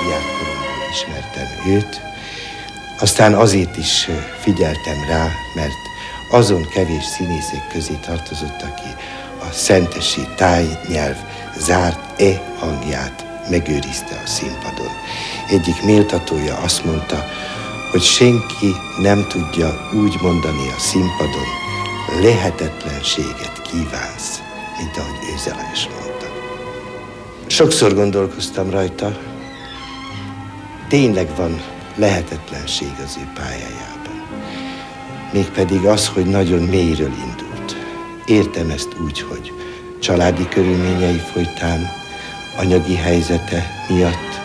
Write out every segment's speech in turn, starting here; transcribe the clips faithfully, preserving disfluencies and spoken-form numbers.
diákkoromban ismertem őt, aztán azért is figyeltem rá, mert azon kevés színészek közé tartozott, aki a szentesi tájnyelv zárt e hangját megőrizte a színpadon. Egyik méltatója azt mondta, hogy senki nem tudja úgy mondani a színpadon, lehetetlenséget kívánsz, mint ahogy Őze Lajos mondta. Sokszor gondolkoztam rajta, tényleg van lehetetlenség az ő pályájában. Mégpedig az, hogy nagyon mélyről indult. Értem ezt úgy, hogy családi körülményei folytán, anyagi helyzete miatt,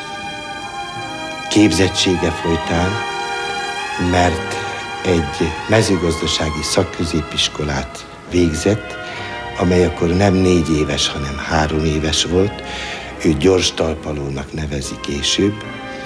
képzettsége folytán, mert egy mezőgazdasági szakközépiskolát végzett, amely akkor nem négy éves, hanem három éves volt, ő gyors talpalónak nevezi később,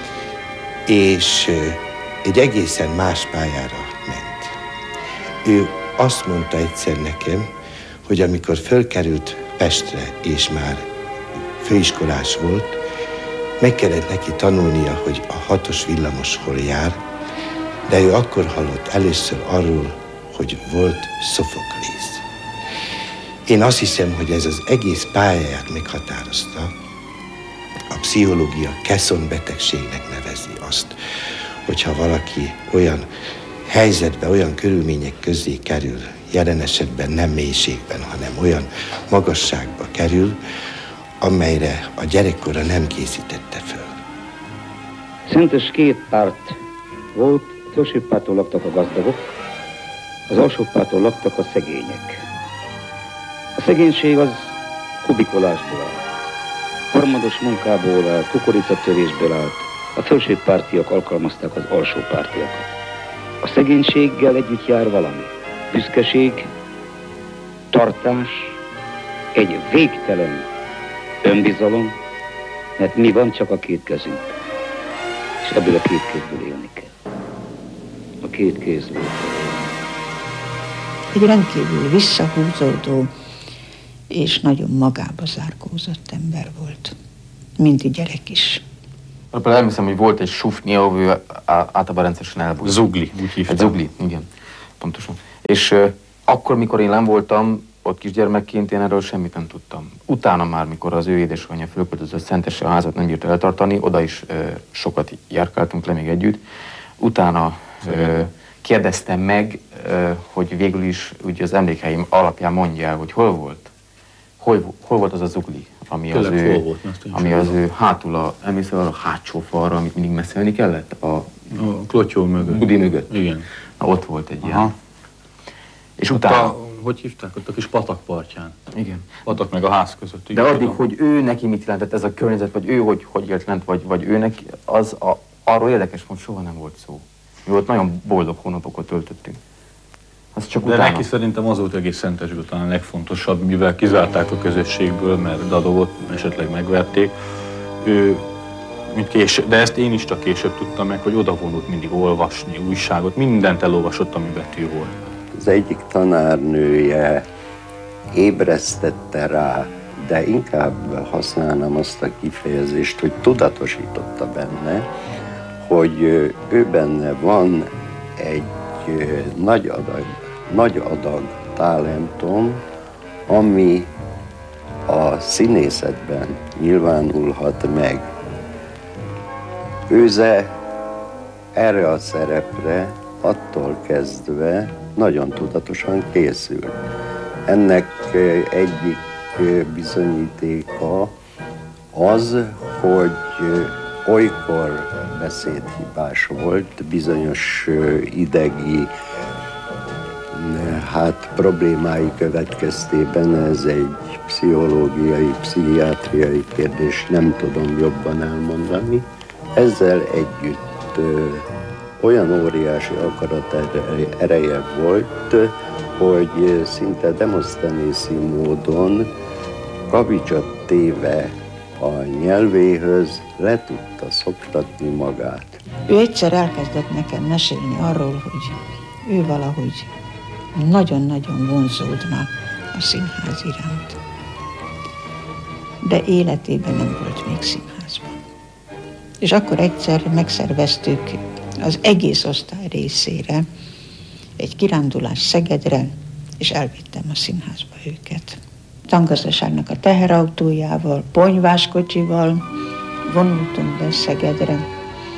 és egy egészen más pályára ment. Ő azt mondta egyszer nekem, hogy amikor fölkerült Pestre, és már főiskolás volt, meg kellett neki tanulnia, hogy a hatos villamos hol jár, de ő akkor hallott először arról, hogy volt Szofoklész. Én azt hiszem, hogy ez az egész pályáját meghatározta. A pszichológia Kesson betegségnek nevezi azt, hogyha valaki olyan helyzetbe, olyan körülmények közé kerül, jelen esetben nem mélységben, hanem olyan magasságba kerül, amelyre a gyerekkora nem készítette föl. Szentes két párt volt, a felső párton laktak a gazdagok, az alsó párton laktak a szegények. A szegénység az kubikolásból állt, harmados munkából állt, kukoricatörésből állt, a felső pártiak alkalmazták az alsó pártiakat. A szegénységgel együtt jár valami. Büszkeség, tartás, egy végtelen önbizalom, mert mi van, csak a két kezünk. És ebből a két kézből élni kell. A két kézből. Egy rendkívül visszahúzódó és nagyon magába zárkózott ember volt. Minti gyerek is. Például elhiszem, hogy volt egy sufni, ahol ő általában rendszeresen elbújt. Zugli, úgy hívtam. Egy zugli, igen, pontosan. És uh, akkor, mikor én nem voltam, ott kisgyermekként én erről semmit nem tudtam. Utána már, mikor az ő édesanyja fölköltözött Szentesre, a házat nem bírta eltartani, oda is uh, sokat járkáltunk le még együtt. Utána uh, kérdeztem meg, uh, hogy végül is ugye az emlékeim alapján mondja el, hogy hol volt. Hol, hol volt az a zugli, ami az, ő, volt, ami az ő hátul, a, emlékszel arra a hátsó falra, amit mindig messzelni kellett? A, a klotyó mögött. Budi mögött. Igen. Na, ott volt egy Aha. ilyen. És ott utána... A, hogy hívták? Ott a kis patak partján. Igen. Patak meg a ház között. De addig, tudom. Hogy ő neki mit jelentett ez a környezet, vagy ő hogy, hogy élt lent, vagy, vagy ő neki, az a, arról érdekes, hogy soha nem volt szó. Mi ott nagyon boldog hónapokat töltöttünk. Az csak De utána. neki szerintem az volt egész Szentesből talán a legfontosabb, mivel kizárták a közösségből, mert Dadogot esetleg megverték. Ő, mint később, de ezt én is csak később tudtam meg, hogy odavonult mindig olvasni, újságot, mindent elolvasott, ami betű volt. Az egyik tanárnője ébresztette rá, de inkább használnám azt a kifejezést, hogy tudatosította benne, hogy ő benne van egy nagy adag, nagy adag talentum, ami a színészetben nyilvánulhat meg. Őze erre a szerepre attól kezdve nagyon tudatosan készült. Ennek egyik bizonyítéka az, hogy olykor beszédhibás volt, bizonyos idegi hát, problémái következtében, ez egy pszichológiai, pszichiátriai kérdés, nem tudom jobban elmondani. Ezzel együtt ö, olyan óriási akarat ereje volt, hogy szinte Demoszenészi módon kavicsot téve a nyelvéhöz le tudta szoktatni magát. Ő egyszer elkezdett nekem mesélni arról, hogy ő valahogy nagyon-nagyon vonzódna a színház iránt. De életében nem volt még színházban. És akkor egyszer megszerveztük az egész osztály részére egy kirándulás Szegedre, és elvittem a színházba őket. Tangazdaságnak a teherautójával, ponyváskocsival vonultunk be Szegedre,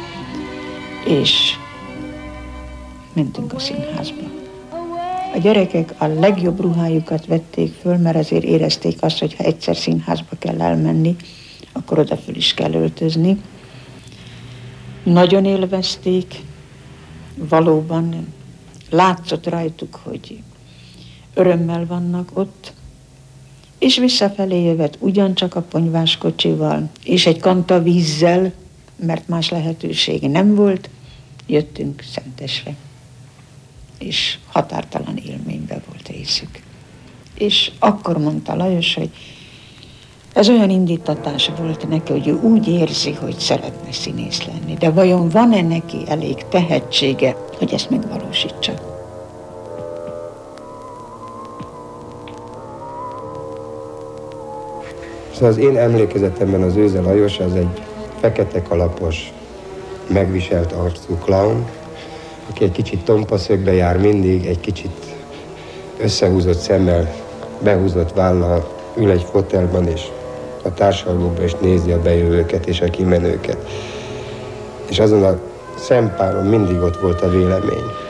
és mentünk a színházba. A gyerekek a legjobb ruhájukat vették föl, mert azért érezték azt, hogy ha egyszer színházba kell elmenni, akkor oda föl is kell öltözni. Nagyon élvezték, valóban látszott rajtuk, hogy örömmel vannak ott, és visszafelé jövet ugyancsak a ponyváskocsival, és egy kanta vízzel, mert más lehetőség nem volt, jöttünk Szentesre, és határtalan élményben volt részük. És akkor mondta Lajos, hogy ez olyan indítatás volt neki, hogy ő úgy érzi, hogy szeretne színész lenni, de vajon van-e neki elég tehetsége, hogy ezt megvalósítsa? Szóval az én emlékezetemben az Őze Lajos az egy fekete kalapos, megviselt arcú clown, aki egy kicsit tompaszögbe jár mindig, egy kicsit összehúzott szemmel, behúzott vállal ül egy fotelban, és a társalgóban is nézi a bejövőket és a kimenőket. És azon a szempáron mindig ott volt a vélemény.